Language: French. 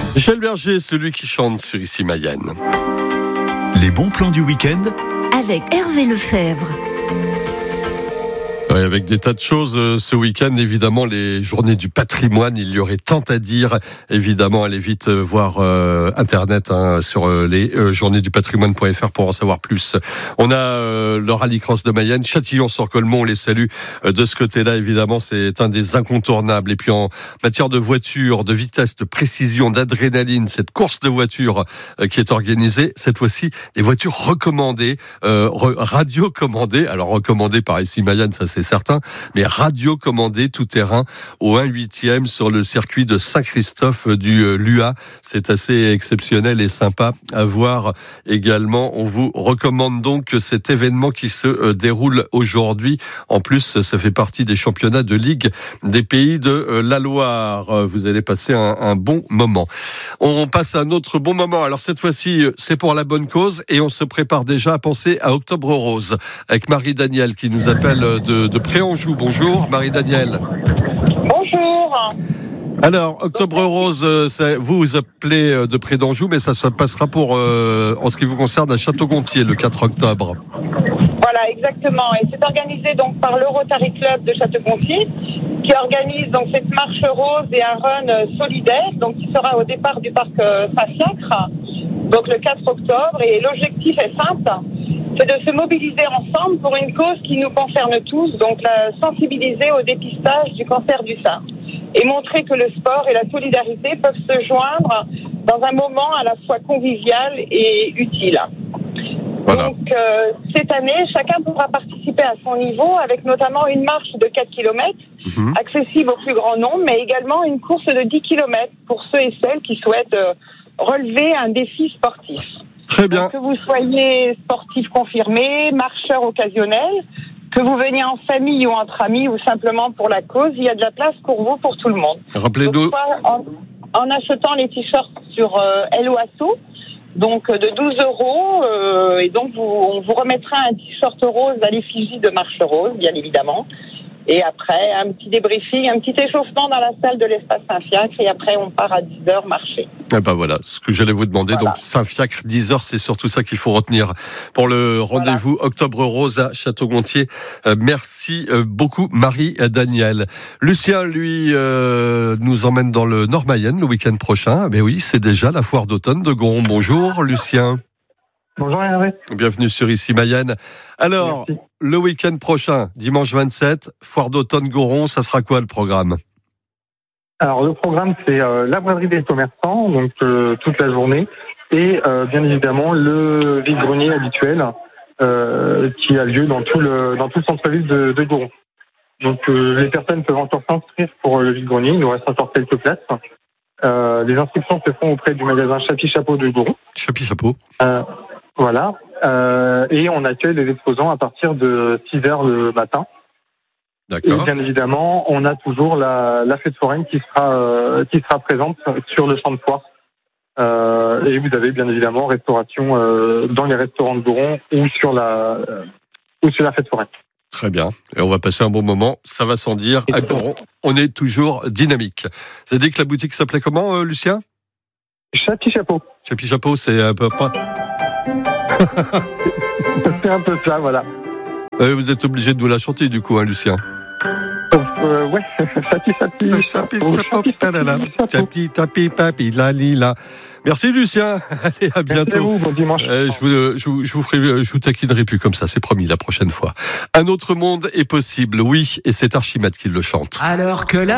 Michel Berger, celui qui chante sur Ici Mayenne. Les bons plans du week-end avec Hervé Lefebvre. Oui, avec des tas de choses ce week-end, évidemment, les journées du patrimoine, il y aurait tant à dire. Évidemment, allez vite voir Internet sur les journées-du-patrimoine.fr pour en savoir plus. On a le rallycross de Mayenne, Châtillon-sur-Colmont, on les salue de ce côté-là, évidemment, c'est un des incontournables. Et puis en matière de voiture, de vitesse, de précision, d'adrénaline, cette course de voiture qui est organisée, cette fois-ci, les voitures recommandées, radio-commandées, alors recommandées par Ici Mayenne, ça c'est certain, mais radio-commandé tout terrain au 1/8e sur le circuit de Saint-Christophe du Lua. C'est assez exceptionnel et sympa à voir également. On vous recommande donc cet événement qui se déroule aujourd'hui. En plus, ça fait partie des championnats de Ligue des Pays de la Loire. Vous allez passer un bon moment. On passe à un autre bon moment. Alors cette fois-ci, c'est pour la bonne cause et on se prépare déjà à penser à Octobre Rose avec Marie-Danielle qui nous appelle de Préanjou. Bonjour Marie-Danielle. Bonjour. Alors, Octobre Rose, vous appelez de près d'Anjou, mais ça se passera pour, en ce qui vous concerne, à Château-Gontier, le 4 octobre. Voilà, exactement. Et c'est organisé donc par le Rotary Club de Château-Gontier, qui organise donc cette marche rose et un run solidaire, donc qui sera au départ du parc Saint-Fiacre, donc le 4 octobre. Et l'objectif est simple, c'est de se mobiliser ensemble pour une cause qui nous concerne tous, donc la sensibiliser au dépistage du cancer du sein et montrer que le sport et la solidarité peuvent se joindre dans un moment à la fois convivial et utile. Voilà. Donc cette année, chacun pourra participer à son niveau avec notamment une marche de 4 km accessible au plus grand nombre, mais également une course de 10 km pour ceux et celles qui souhaitent relever un défi sportif. Très bien. Donc, que vous soyez sportif confirmé, marcheur occasionnel, que vous veniez en famille ou entre amis ou simplement pour la cause, il y a de la place pour vous, pour tout le monde. Rappelez-nous. En achetant les t-shirts sur Hello Asso, donc de 12 €, et donc on vous remettra un t-shirt rose à l'effigie de Marche Rose, bien évidemment. Et après, un petit débriefing, un petit échauffement dans la salle de l'espace Saint-Fiacre. Et après, on part à 10h marcher. Eh ben voilà, ce que j'allais vous demander. Voilà. Donc, Saint-Fiacre, 10h, c'est surtout ça qu'il faut retenir pour le rendez-vous Octobre Rose à Château-Gontier. Merci beaucoup, Marie-Danielle. Lucien, lui, nous emmène dans le Nord-Mayenne le week-end prochain. Mais oui, c'est déjà la foire d'automne de Goron. Bonjour, Lucien. Bonjour Hervé. Bienvenue sur Ici Mayenne. Alors, merci. Le week-end prochain, dimanche 27, foire d'automne Goron, ça sera quoi le programme ? Alors le programme c'est la braderie des commerçants, donc toute la journée, et bien évidemment le vide-grenier habituel qui a lieu dans tout le centre-ville de Goron. Donc les personnes peuvent encore s'inscrire pour le vide-grenier, il nous reste encore quelques places. Les inscriptions se font auprès du magasin Chapi-Chapeau de Goron. Chapi-Chapeau. Voilà. Et on accueille les exposants à partir de 6h le matin. D'accord. Et bien évidemment, on a toujours la fête foraine qui sera présente sur le champ de foire. Et vous avez bien évidemment restauration dans les restaurants de Goron ou sur la fête foraine. Très bien. Et on va passer un bon moment. Ça va sans dire. À Goron, on est toujours dynamique. Vous avez dit que la boutique s'appelait comment, Lucien ? Chapi-Chapeau. Chapi-Chapeau, c'est un peu pas... C'est un peu ça, voilà. Vous êtes obligé de nous la chanter, du coup, hein, Lucien. Ouais, Merci Lucien. Allez, à bientôt. Merci à vous, bon dimanche. Je vous taquinerai plus comme ça, c'est promis, la prochaine fois. Un autre monde est possible, oui, et c'est Archimède qui le chante. Alors que là